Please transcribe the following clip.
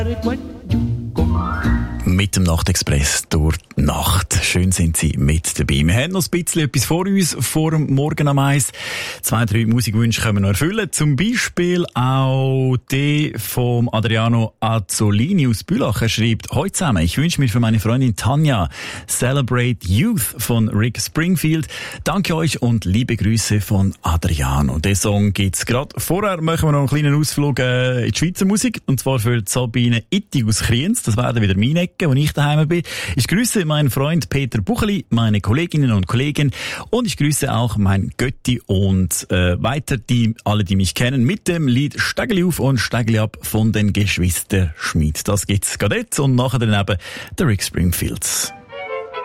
Mit dem Nachtexpress durch die Nacht. Schön sind Sie mit dabei. Wir haben noch ein bisschen etwas vor uns, vor dem Morgen am Eis. 2, 3 Musikwünsche können wir noch erfüllen. Zum Beispiel auch die vom Adriano Azzolini aus Bülach. Er schreibt: Heute zusammen, ich wünsche mir für meine Freundin Tanja Celebrate Youth von Rick Springfield. Danke euch und liebe Grüße von Adriano. Den Song gibt's gerade. Vorher machen wir noch einen kleinen Ausflug in die Schweizer Musik. Und zwar für Sabine Ittig aus Kriens. Das wäre wieder meine Ecke, wo ich daheim bin. Ich grüße meinen Freund Peter Bucheli, meine Kolleginnen und Kollegen, und ich grüße auch mein Götti und weiter alle, die mich kennen, mit dem Lied Stegeli auf und Stegeli ab von den Geschwister Schmid. Das gibt's gerade jetzt und nachher dann eben der Rick Springfields.